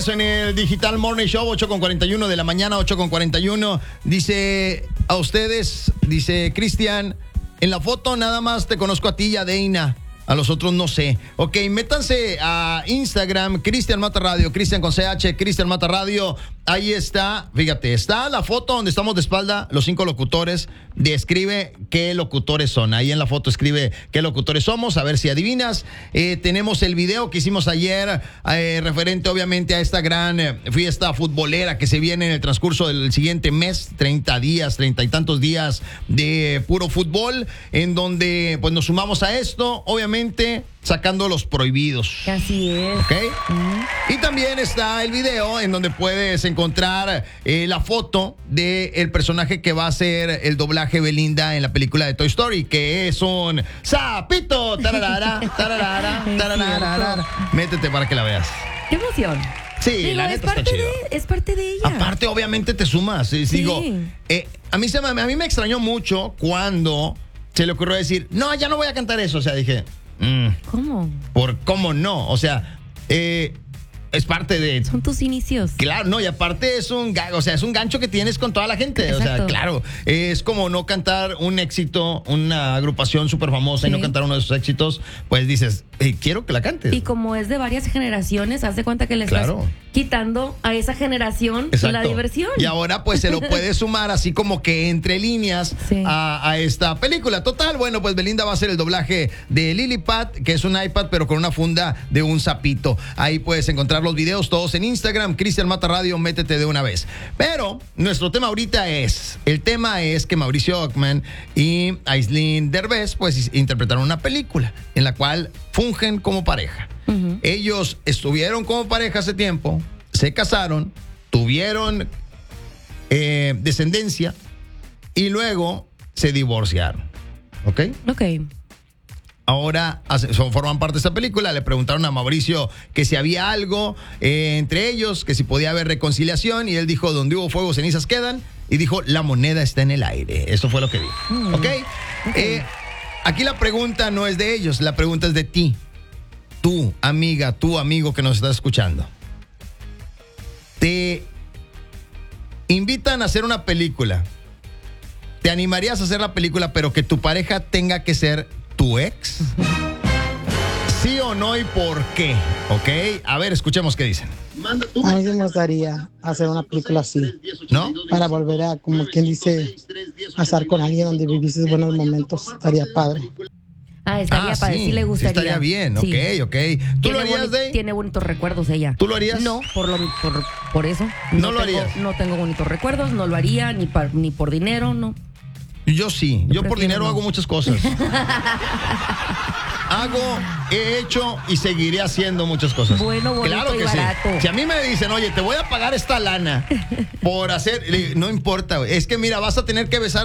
regreso en el Digital Morning Show, 8:41 de la mañana, 8:41. Dice a ustedes, dice Cristian, en la foto nada más te conozco a ti y a Deina. A los otros no sé. Ok, métanse a Instagram, Cristian Mata Radio, Cristian con CH, Cristian Mata Radio. Ahí está, fíjate, está la foto donde estamos de espalda, los 5 locutores. Describe qué locutores son. Ahí en la foto escribe qué locutores somos, a ver si adivinas. Tenemos el video que hicimos ayer, referente obviamente a esta gran fiesta futbolera que se viene en el transcurso del siguiente mes, 30 días, 30 y tantos días de puro fútbol, en donde pues nos sumamos a esto, obviamente sacando los prohibidos. Así es. ¿Ok? Y también está el video en donde puedes encontrar la foto del personaje que va a hacer el doblaje Belinda en la película de Toy Story, que es un sapito. Tararara, tararara, tararara. Métete para que la veas. ¡Qué emoción! Sí, digo, la neta está chido. Es parte de ella. Aparte, obviamente te sumas. Sí. Digo, a mí me extrañó mucho cuando se le ocurrió decir, no, ya no voy a cantar eso. O sea, dije... ¿Cómo? ¿Cómo no? O sea, es parte de... Son tus inicios. Claro, no, y aparte es un gancho que tienes con toda la gente. Exacto. O sea, claro, es como no cantar un éxito, una agrupación súper famosa, sí, y no cantar uno de sus éxitos, pues dices, quiero que la cantes. Y como es de varias generaciones, haz de cuenta que le estás quitando a esa generación la diversión. Y ahora pues se lo puede sumar así como que entre líneas a esta película. Total, bueno, pues Belinda va a hacer el doblaje de Lillipad, que es un iPad, pero con una funda de un sapito. Ahí puedes encontrar los videos todos en Instagram, Cristian Mata Radio, métete de una vez. Pero nuestro tema ahorita es que Mauricio Ockman y Aislinn Derbez pues interpretaron una película en la cual fungen como pareja. Uh-huh. Ellos estuvieron como pareja hace tiempo, se casaron, tuvieron descendencia y luego se divorciaron. ¿Ok? Ok. Ahora forman parte de esta película. Le preguntaron a Mauricio que si había algo entre ellos, que si podía haber reconciliación, y él dijo, donde hubo fuego, cenizas quedan, y dijo, la moneda está en el aire. Eso fue lo que dijo. ¿Ok? Aquí la pregunta no es de ellos, la pregunta es de ti. Tú, amiga, tú, amigo que nos estás escuchando. Te invitan a hacer una película. ¿Te animarías a hacer la película, pero que tu pareja tenga que ser tu ex? ¿Sí o no y por qué? ¿Ok? A ver, escuchemos qué dicen. A mí me gustaría hacer una película así, ¿no? Para volver a, como quien dice, a estar con alguien donde viviste buenos momentos. Estaría padre. Estaría padre, sí le gustaría. Estaría bien, sí. Ok. ¿Tú lo harías, Day? Tiene bonitos recuerdos ella. ¿Tú lo harías? No, por eso. ¿No lo harías? No tengo bonitos recuerdos, no lo haría, ni por dinero, no. Yo sí, yo por dinero hago muchas cosas. He hecho y seguiré haciendo muchas cosas. Bueno, bonito, claro que y barato. Sí. Si a mí me dicen, oye, te voy a pagar esta lana por hacer, no importa, es que mira, vas a tener que besar